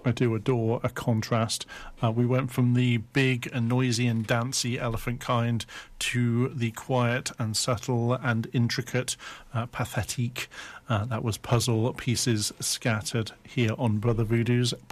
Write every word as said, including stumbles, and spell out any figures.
I do adore a contrast. Uh, we went from the big and noisy and dancey elephant kind to the quiet and subtle and intricate uh, pathétique. Uh, that was puzzle pieces scattered here on Brother Voodoo's